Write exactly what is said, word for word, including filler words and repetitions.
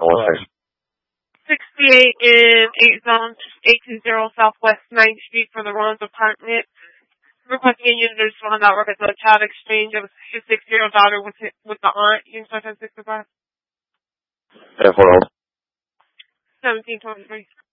What section? sixty-eight in eight zone, eight two zero Southwest ninth Street for the Ron's apartment. Requesting a unit to respond out work as a child exchange of his six-year-old daughter with his, with the aunt. Unit ten sixty-five. And for all. seventeen twenty-three.